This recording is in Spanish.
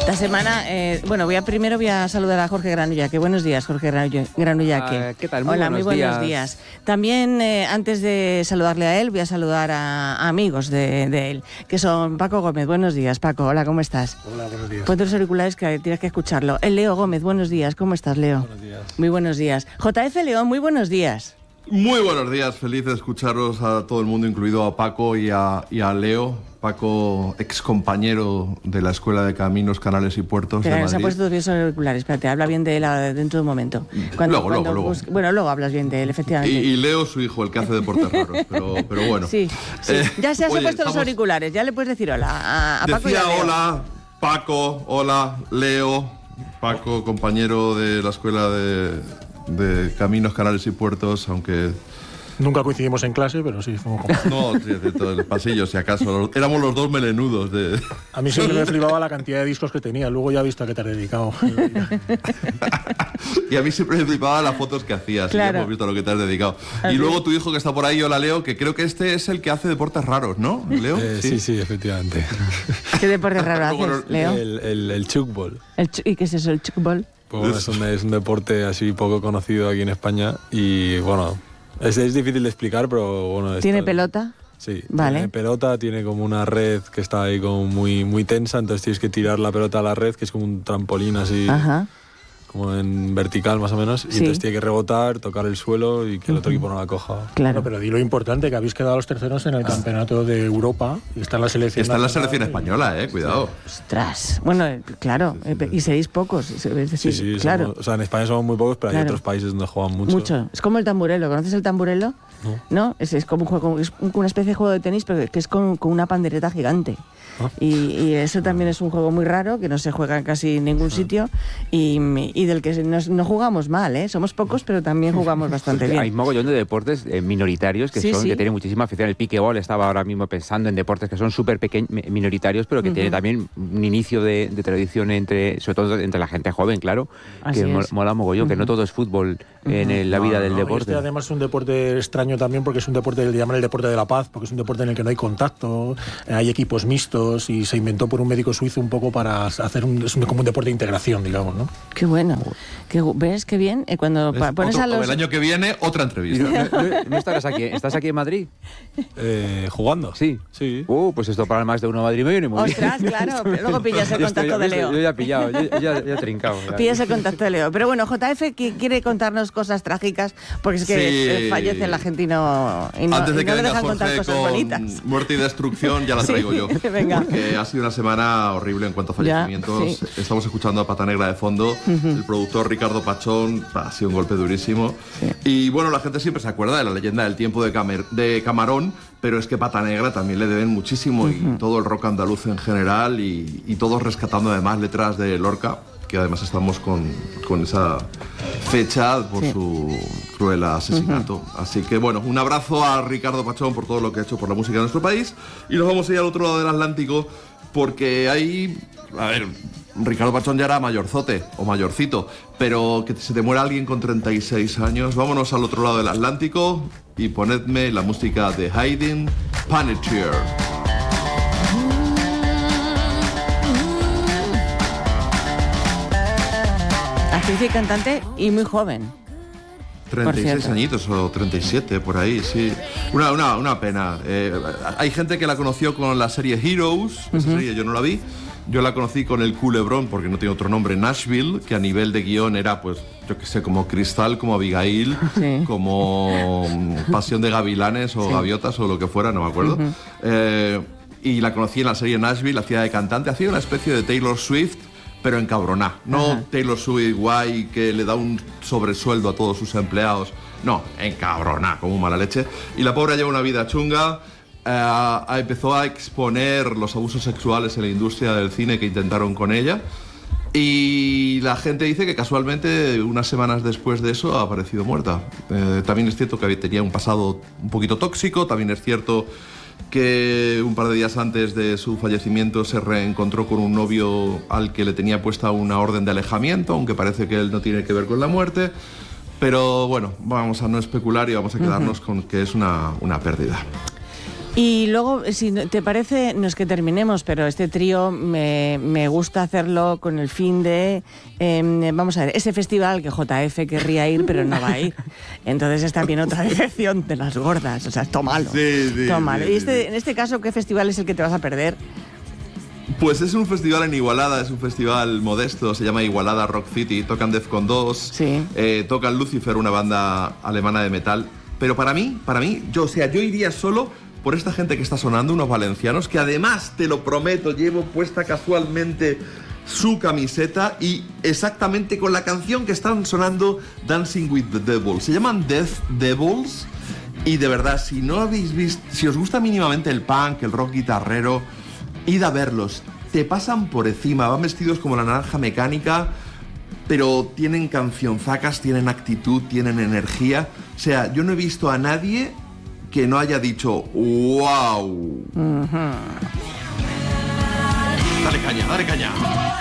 Esta semana, primero voy a saludar a Jorge Granullaque. Buenos días, Jorge Granullaque. ¿Qué tal? Hola, muy buenos días. También, antes de saludarle a él, voy a saludar a amigos de él, que son Paco Gómez. Buenos días, Paco. Hola, ¿cómo estás? Hola, buenos días. Ponte los auriculares que tienes que escucharlo. El Leo Gómez, buenos días. ¿Cómo estás, Leo? Buenos días. Muy buenos días. JF León, muy buenos días. Muy buenos días, feliz de escucharos a todo el mundo, incluido a Paco y a Leo. Paco, ex compañero de la Escuela de Caminos, Canales y Puertos de Madrid. Se ha puesto bien sobre auriculares. Espérate, habla bien de él dentro de un momento. Luego. Bueno, luego hablas bien de él, efectivamente. Y Leo, su hijo, el que hace deportes raros, pero bueno. Sí. Ya se ha puesto los auriculares, ya le puedes decir hola a Paco y a Leo. Hola, Paco, hola, Leo. Paco, compañero de la Escuela de Caminos, Canales y Puertos, aunque... Nunca coincidimos en clase, pero sí, fuimos No, de todo el pasillo, si acaso. Éramos los dos melenudos. A mí siempre me flipaba la cantidad de discos que tenía. Luego ya he visto a qué te has dedicado. Y a mí siempre me flipaba las fotos que hacías. Claro. Y ya hemos visto a lo que te has dedicado. Y luego tu hijo que está por ahí, hola Leo, que creo que este es el que hace deportes raros, ¿no, Leo? Sí, efectivamente. ¿Qué deporte raro haces, Leo? El chukball. ¿Y qué es eso, el chukball? Pues bueno, es un deporte así poco conocido aquí en España y bueno, es difícil de explicar, pero bueno... ¿Tiene pelota? Sí, vale. Tiene pelota, tiene como una red que está ahí como muy tensa, entonces tienes que tirar la pelota a la red, que es como un trampolín así... Ajá. Como en vertical más o menos, y entonces tiene que rebotar, tocar el suelo y que el otro equipo no la coja. Claro. No, pero di lo importante, que habéis quedado los terceros en el campeonato de Europa y está en la selección. Está en la selección española, cuidado. Ostras. Bueno, claro, y seréis pocos. Es decir, Sí, claro. o sea, en España somos muy pocos, pero hay otros países donde juegan mucho. Mucho. Es como el tamburelo. ¿Conoces el tamburelo? No. Es como un juego, es una especie de juego de tenis, pero que es con una pandereta gigante. Y eso también es un juego muy raro, que no se juega en casi ningún sitio y del que no jugamos mal, ¿eh? Somos pocos, pero también jugamos bastante bien. Hay mogollón de deportes minoritarios que tienen muchísima afición. El piquebol, estaba ahora mismo pensando en deportes que son súper minoritarios, pero que tiene también un inicio de tradición, sobre todo entre la gente joven, claro, así que es. mola mogollón, que no todo es fútbol en la vida del deporte. Además es un deporte extraño también porque es un deporte, le llaman el deporte de la paz, porque es un deporte en el que no hay contacto, hay equipos mixtos y se inventó por un médico suizo un poco para hacer como un deporte de integración, digamos, ¿no? Qué bueno. ¿Ves qué bien? Cuando pones a los... El año que viene, otra entrevista. ¿No estarás aquí? ¿Estás aquí en Madrid? ¿Jugando? Sí. Pues esto para más de uno Madrid me viene muy bien. Ostras, claro, pero luego pillas el contacto de Leo. Yo ya he pillado, ya he trincado. Pillas el contacto de Leo. Pero bueno, JF quiere contarnos cosas trágicas, porque es que fallece el argentino y no Antes de que le venga dejan contar Jorge cosas con bonitas. muerte y destrucción, ya la traigo yo. Venga. Porque ha sido una semana horrible en cuanto a fallecimientos. Estamos escuchando a Pata Negra de fondo. El productor Ricardo Pachón, ha sido un golpe durísimo. Y bueno, la gente siempre se acuerda de la leyenda del tiempo de Camarón, pero es que Pata Negra también le deben muchísimo y todo el rock andaluz en general y todos rescatando además letras de Lorca, que además estamos con esa fecha por su cruel asesinato. Así que bueno, un abrazo a Ricardo Pachón por todo lo que ha hecho por la música de nuestro país y nos vamos a ir al otro lado del Atlántico porque hay... A ver, Ricardo Pachón ya era mayorzote o mayorcito, pero que se te muera alguien con 36 años. Vámonos al otro lado del Atlántico y ponedme la música de Hayden Panettiere. Actriz y cantante y muy joven. 36 añitos o 37, por ahí, sí. Una pena. Hay gente que la conoció con la serie Heroes, esa serie yo no la vi. Yo la conocí con el culebrón, porque no tiene otro nombre, Nashville, que a nivel de guión era, pues, yo qué sé, como Cristal, como Abigail, como Pasión de Gavilanes o Gaviotas o lo que fuera, no me acuerdo. Y la conocí en la serie Nashville, hacía de cantante, hacía una especie de Taylor Swift, pero encabroná. No Taylor Swift guay que le da un sobresueldo a todos sus empleados. No, encabroná, como mala leche. Y la pobre lleva una vida chunga. Empezó a exponer los abusos sexuales en la industria del cine que intentaron con ella. Y la gente dice que casualmente, unas semanas después de eso, ha aparecido muerta. También es cierto que tenía un pasado un poquito tóxico. También es cierto que un par de días antes de su fallecimiento se reencontró con un novio al que le tenía puesta una orden de alejamiento, aunque parece que él no tiene que ver con la muerte. Pero bueno, vamos a no especular y vamos a quedarnos con que es una pérdida. Y luego, si te parece, no es que terminemos, pero este trío me gusta hacerlo con el fin de, vamos a ver, ese festival que JF querría ir, pero no va a ir. Entonces es también otra decepción de las gordas, o sea, tómalo. Tómalo. Y en este caso, ¿qué festival es el que te vas a perder? Pues es un festival en Igualada, es un festival modesto, se llama Igualada Rock City, tocan Defcon 2, sí. Tocan Lucifer, una banda alemana de metal. Pero para mí, yo iría solo por esta gente que está sonando, unos valencianos, que además, te lo prometo, llevo puesta casualmente su camiseta y exactamente con la canción que están sonando, Dancing with the Devil. Se llaman Death Devils y de verdad, si no habéis visto, si os gusta mínimamente el punk, el rock guitarrero, id a verlos. Te pasan por encima, van vestidos como la Naranja Mecánica, pero tienen cancionzacas, tienen actitud, tienen energía. O sea, yo no he visto a nadie que no haya dicho ¡wow! Dale caña, dale caña.